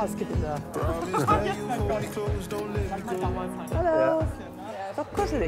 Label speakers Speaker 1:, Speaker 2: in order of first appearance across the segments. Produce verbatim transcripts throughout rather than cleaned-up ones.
Speaker 1: Oh, es gibt da. Hallo. Doch kuschelig.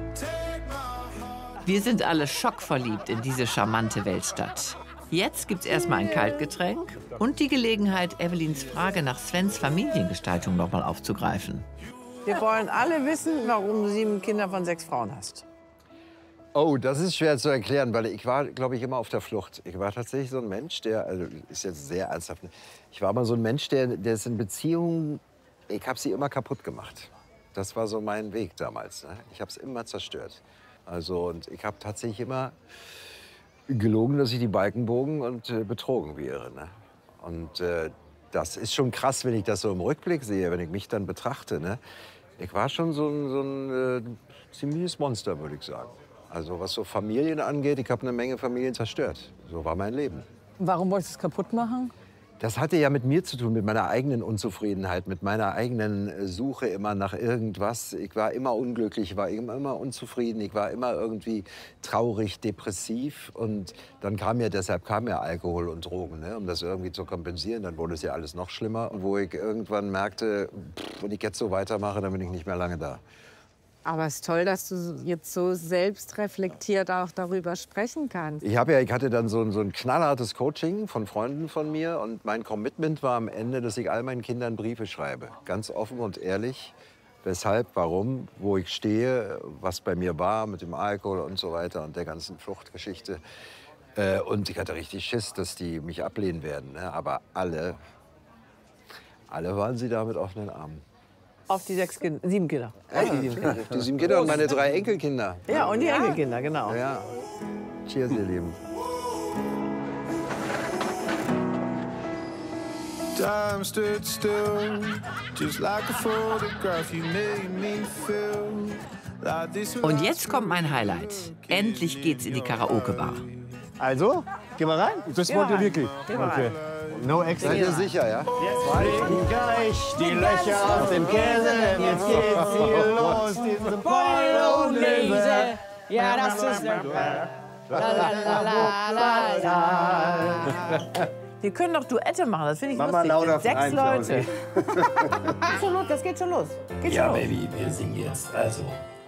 Speaker 2: Wir sind alle schockverliebt in diese charmante Weltstadt. Jetzt gibt's erstmal ein Kaltgetränk und die Gelegenheit, Evelyns Frage nach Svens Familiengestaltung noch mal aufzugreifen.
Speaker 1: Wir wollen alle wissen, warum du sieben Kinder von sechs Frauen hast.
Speaker 3: Oh, das ist schwer zu erklären, weil ich war, glaube ich, immer auf der Flucht. Ich war tatsächlich so ein Mensch, der, also ist jetzt sehr ernsthaft, ich war immer so ein Mensch, der, der ist in Beziehungen, ich habe sie immer kaputt gemacht. Das war so mein Weg damals. Ne? Ich habe es immer zerstört. Also, und ich habe tatsächlich immer gelogen, dass ich die Balken bogen und äh, betrogen wäre. Ne? Und äh, das ist schon krass, wenn ich das so im Rückblick sehe, wenn ich mich dann betrachte. Ne? Ich war schon so ein, so ein äh, ziemliches Monster, würde ich sagen. Also was so Familien angeht, ich habe eine Menge Familien zerstört. So war mein Leben.
Speaker 1: Warum wolltest du es kaputt machen?
Speaker 3: Das hatte ja mit mir zu tun, mit meiner eigenen Unzufriedenheit, mit meiner eigenen Suche immer nach irgendwas. Ich war immer unglücklich, ich war immer, immer unzufrieden, ich war immer irgendwie traurig, depressiv. Und dann kam ja, deshalb kam ja Alkohol und Drogen, ne, um das irgendwie zu kompensieren. Dann wurde es ja alles noch schlimmer. Und wo ich irgendwann merkte, pff, wenn ich jetzt so weitermache, dann bin ich nicht mehr lange da.
Speaker 4: Aber es ist toll, dass du jetzt so selbstreflektiert auch darüber sprechen kannst.
Speaker 3: Ich, hab ja, ich hatte dann so ein, so ein knallhartes Coaching von Freunden von mir. Und mein Commitment war am Ende, dass ich all meinen Kindern Briefe schreibe. Ganz offen und ehrlich. Weshalb, warum, wo ich stehe, was bei mir war mit dem Alkohol und so weiter und der ganzen Fluchtgeschichte. Äh, und ich hatte richtig Schiss, dass die mich ablehnen werden. Ne? Aber alle, alle waren sie da mit offenen Armen.
Speaker 1: Auf die sechs Kinder, sieben Kinder. Äh, die sieben Kinder.
Speaker 3: Die sieben Kinder und meine drei Enkelkinder.
Speaker 1: Ja, und die ja. Enkelkinder, genau.
Speaker 3: Ja. Cheers, ihr Lieben.
Speaker 5: Time stood still, just like a photograph you made me feel. Like this.
Speaker 2: Und jetzt kommt mein Highlight. Endlich geht's in die Karaoke-Bar.
Speaker 6: Also, gehen wir rein? Das wollt ihr wirklich? Okay. No extra.
Speaker 3: Seid ihr sicher, ja?
Speaker 6: Jetzt fliegen gleich die Löcher aus dem Käse, denn jetzt geht's hier los. Diese Polonaise.
Speaker 7: Ja, das ist der la, la, la, la, la.
Speaker 1: Wir können doch Duette machen, das finde ich
Speaker 6: Mama
Speaker 1: lustig.
Speaker 6: lauter
Speaker 1: Sechs
Speaker 6: rein,
Speaker 1: Leute. Geht schon los, das geht schon los. Geht
Speaker 8: Ja,
Speaker 1: schon los.
Speaker 8: Baby, wir singen jetzt. Also,